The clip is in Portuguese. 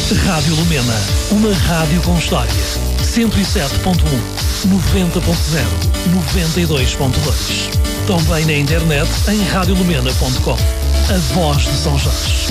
Rádio Lumena, uma rádio com história. 107.1, 90.0, 92.2. Também na internet em radiolumena.com. A voz de São Jorge.